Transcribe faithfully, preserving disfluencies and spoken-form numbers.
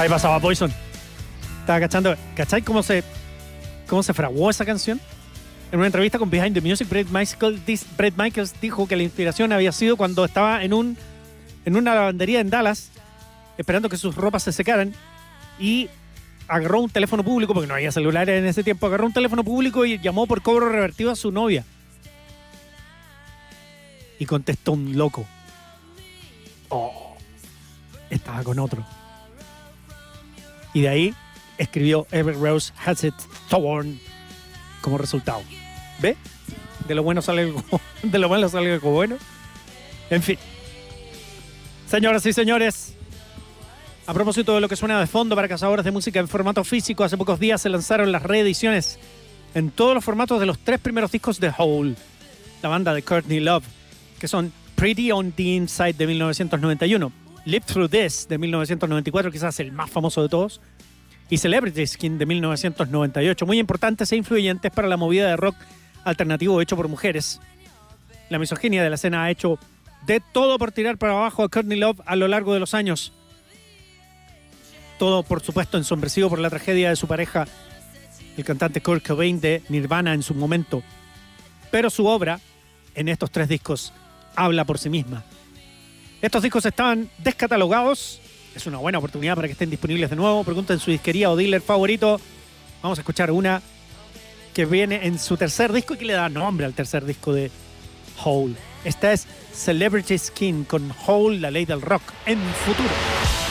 Ahí pasaba Poison. Estaba cachando. ¿Cachai cómo se, cómo se fraguó esa canción? En una entrevista con Behind the Music, Bret Michaels, Bret Michaels dijo que la inspiración había sido cuando estaba en, un, en una lavandería en Dallas, esperando que sus ropas se secaran, y agarró un teléfono público, porque no había celulares en ese tiempo, agarró un teléfono público y llamó por cobro revertido a su novia. Y contestó un loco. Oh, estaba con otro. Y de ahí escribió Every Rose Has Its Thorn como resultado. ¿Ve? De lo bueno sale algo, de lo malo sale algo bueno. En fin. Señoras y señores, a propósito de lo que suena de fondo para cazadores de música en formato físico, hace pocos días se lanzaron las reediciones en todos los formatos de los tres primeros discos de Hole, la banda de Courtney Love, que son Pretty on the Inside de mil novecientos noventa y uno, Live Through This de mil novecientos noventa y cuatro, quizás el más famoso de todos, y Celebrity Skin de mil novecientos noventa y ocho, muy importantes e influyentes para la movida de rock alternativo hecho por mujeres. La misoginia de la escena ha hecho de todo por tirar para abajo a Courtney Love a lo largo de los años. Todo, por supuesto, ensombrecido por la tragedia de su pareja, el cantante Kurt Cobain de Nirvana en su momento. Pero su obra, en estos tres discos, habla por sí misma. Estos discos estaban descatalogados. Es una buena oportunidad para que estén disponibles de nuevo. Pregunten su disquería o dealer favorito. Vamos a escuchar una que viene en su tercer disco y que le da nombre al tercer disco de Hole. Esta es Celebrity Skin con Hole, la ley del rock en futuro.